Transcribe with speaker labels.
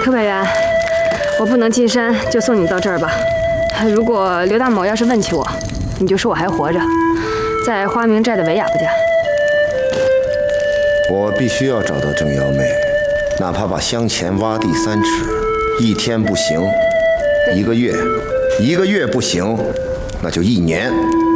Speaker 1: 柯百元，我不能进山，就送你到这儿吧。如果刘大某要是问起我，你就说我还活着，在花明寨的韦雅夫家。
Speaker 2: 我必须要找到郑幺妹，哪怕把香钱挖地3尺，1天不行，1个月，1个月不行，那就1年。